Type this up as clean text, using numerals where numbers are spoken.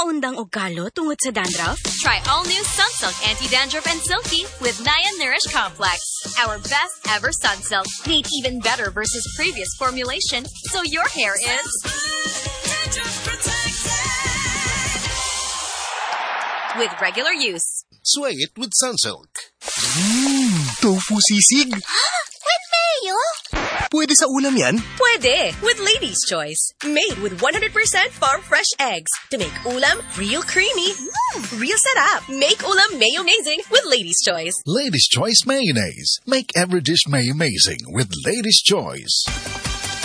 makaundang og kalo tungod sa dandruff? Try all new Sunsilk Anti-Dandruff and Silky with Naya Nourish Complex. Our best ever Sunsilk, made even better versus previous formulation, so your hair is with regular use. Sway it with Sunsilk. Tofu sisig. With mayo? Pwede sa ulam yan? Pwede, with Lady's Choice. Made with 100% farm-fresh eggs. To make ulam real creamy, real sarap. Make ulam mayo-mazing with Lady's Choice. Lady's Choice Mayonnaise. Make every dish may amazing with Lady's Choice.